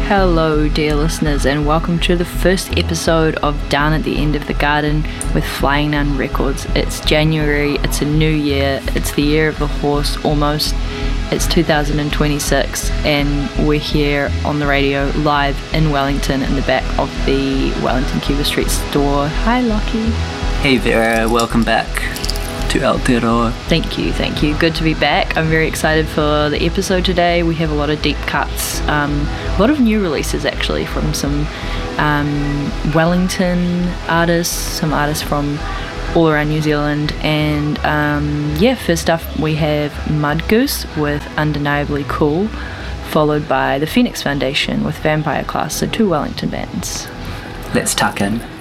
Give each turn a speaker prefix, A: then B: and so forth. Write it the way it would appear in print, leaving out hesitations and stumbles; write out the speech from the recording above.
A: Hello dear listeners, and welcome to the first episode of Down at the End of the Garden with Flying Nun Records. It's January, it's a new year, it's the year of the horse almost. It's 2026 and we're here on the radio live in Wellington in the back of the Wellington Cuba Street store. Hi Lockie.
B: Hey Vera, welcome back to Aotearoa.
A: Thank you. Good to be back. I'm very excited for the episode today. We have a lot of deep cuts, a lot of new releases actually from some Wellington artists, some artists from all around New Zealand, and first up we have Mudgoose with Undeniably Cool, followed by the Phoenix Foundation with Vampire Class, so two Wellington bands.
B: Let's tuck in.